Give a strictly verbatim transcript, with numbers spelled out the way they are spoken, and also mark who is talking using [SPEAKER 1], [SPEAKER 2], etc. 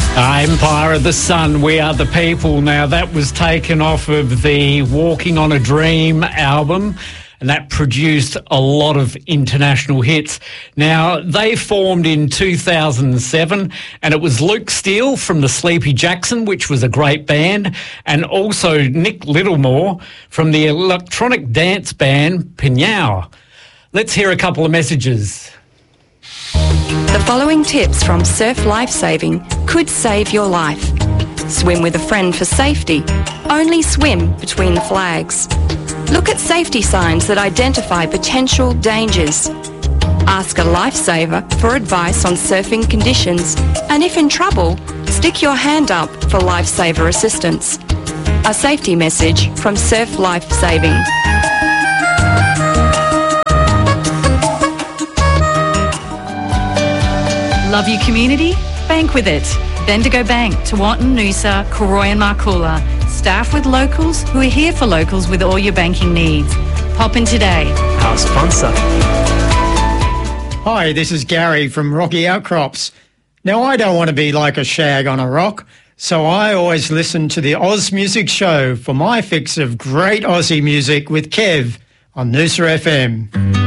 [SPEAKER 1] Uh, Empire of the Sun, We Are the People. Now, that was taken off of the Walking on a Dream album, and that produced a lot of international hits. Now, they formed in two thousand seven, and it was Luke Steele from the Sleepy Jackson, which was a great band, and also Nick Littlemore from the electronic dance band Pinyao. Let's hear a couple of messages.
[SPEAKER 2] The following tips from Surf Life Saving could save your life. Swim with a friend for safety. Only swim between the flags. Look at safety signs that identify potential dangers. Ask a lifesaver for advice on surfing conditions, and if in trouble, stick your hand up for lifesaver assistance. A safety message from Surf Life Saving.
[SPEAKER 3] Love your community? Bank with it. Bendigo Bank, Tewantin, Noosa, Koroi and Markula. Staff with locals who are here for locals with all your banking needs. Pop in today.
[SPEAKER 4] Our sponsor.
[SPEAKER 5] Hi, this is Gary from Rocky Outcrops. Now, I don't want to be like a shag on a rock, so I always listen to the Oz Music Show for my fix of great Aussie music with Kev on Noosa F M.